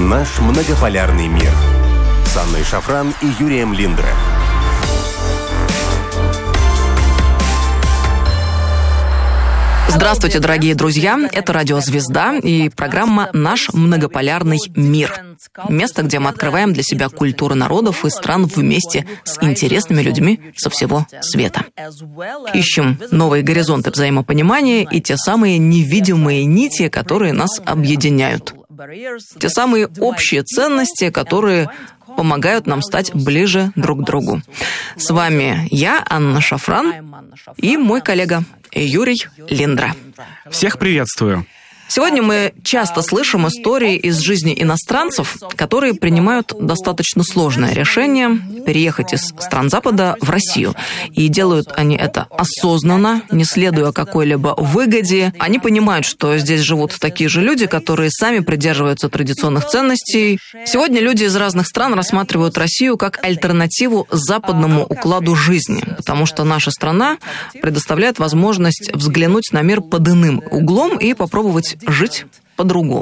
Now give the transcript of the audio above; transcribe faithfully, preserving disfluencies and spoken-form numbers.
Наш многополярный мир. С Анной Шафран и Юрием Линдра. Здравствуйте, дорогие друзья! Это Радио Звезда и программа «Наш многополярный мир». Место, где мы открываем для себя культуры народов и стран вместе с интересными людьми со всего света. Ищем новые горизонты взаимопонимания и те самые невидимые нити, которые нас объединяют. Те самые общие ценности, которые помогают нам стать ближе друг к другу. С вами я, Анна Шафран, и мой коллега Юрий Линдра. Всех приветствую. Сегодня мы часто слышим истории из жизни иностранцев, которые принимают достаточно сложное решение переехать из стран Запада в Россию. И делают они это осознанно, не следуя какой-либо выгоде. Они понимают, что здесь живут такие же люди, которые сами придерживаются традиционных ценностей. Сегодня люди из разных стран рассматривают Россию как альтернативу западному укладу жизни, потому что наша страна предоставляет возможность взглянуть на мир под иным углом и попробовать жить по-другому.